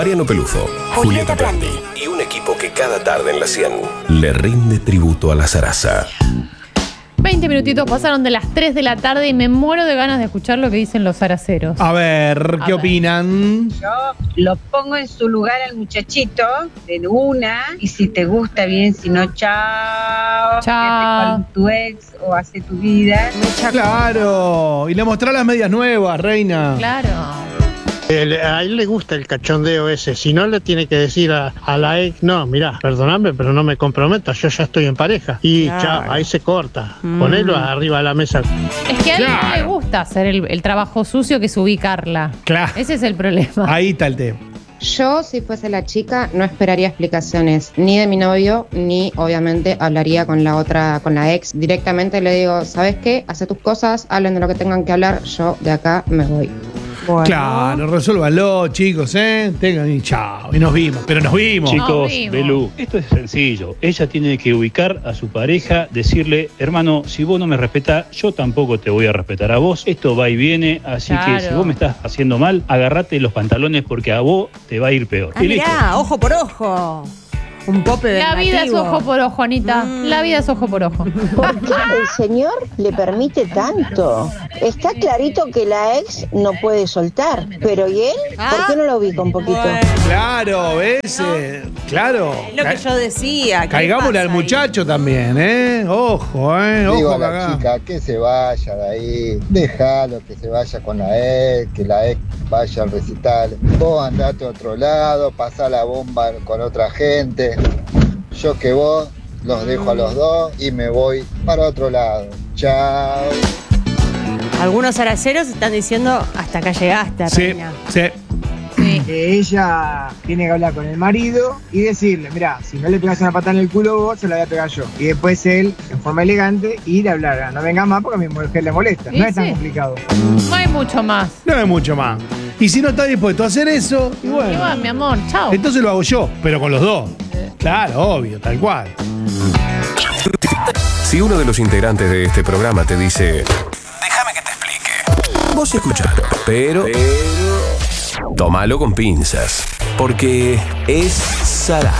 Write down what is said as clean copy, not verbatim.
Mariano Pelufo, Julieta Prandi y un equipo que cada tarde en la 100 le rinde tributo a la zaraza. 20 minutitos pasaron de las 3 de la tarde y me muero de ganas de escuchar lo que dicen los zaraceros. A ver, ¿qué opinan? Yo lo pongo en su lugar al muchachito de una, y si te gusta bien, si no, chao. Chao. Vete con tu ex o hace tu vida. Claro, y le mostrá las medias nuevas, reina. Claro. A él le gusta el cachondeo ese. Si no, le tiene que decir a la ex, no, mirá, perdóname, pero no me comprometas, yo ya estoy en pareja. Y chao, ahí se corta. Ponelo arriba de la mesa. Es que a él no le gusta hacer el trabajo sucio que es ubicarla. Claro. Ese es el problema. Ahí está el tema. Yo, si fuese la chica, no esperaría explicaciones ni de mi novio, ni obviamente hablaría con la otra, con la ex. Directamente le digo, ¿sabes qué? Haz tus cosas, hablen de lo que tengan que hablar, yo de acá me voy. Bueno. Claro, resuélvanlo, chicos, Tengan y chao. Y nos vimos, pero nos vimos. Chicos, Belú, esto es sencillo. Ella tiene que ubicar a su pareja, decirle, hermano, si vos no me respetás, yo tampoco te voy a respetar a vos. Esto va y viene, así que si vos me estás haciendo mal, agarrate los pantalones porque a vos te va a ir peor. Ah, mirá, ojo por ojo. Un pope de La vida es ojo por ojo, Anita. La vida es ojo por ojo. ¿Por qué el señor le permite tanto? Está clarito que la ex no puede soltar, pero ¿y él? ¿Por qué no lo ubica un poquito? Bueno. Claro, ¿ves? Claro. Es lo que yo decía. Caigámosle al muchacho también, Ojo, Digo Ojo a la acá. chica que se vaya de ahí, déjalo que se vaya con la ex, que la ex vaya al recital. Vos andate a otro lado, pasá la bomba con otra gente. Yo que vos los dejo a los dos y me voy para otro lado. Chao. Algunos zaraceros están diciendo, hasta acá llegaste, reina. Sí. Que ella tiene que hablar con el marido y decirle, mirá, si no le pegas una patada en el culo vos, se la voy a pegar yo. Y después él, en forma elegante, ir a hablar. No venga más porque a mi mujer le molesta. No es tan complicado. No hay mucho más. No hay mucho más. Y si no está dispuesto a hacer eso, y bueno. Igual, mi amor, chao. Entonces lo hago yo, pero con los dos. Claro, obvio, tal cual. Si uno de los integrantes de este programa te dice, déjame que te explique, vos escuchalo, pero tómalo con pinzas, porque es zaraza.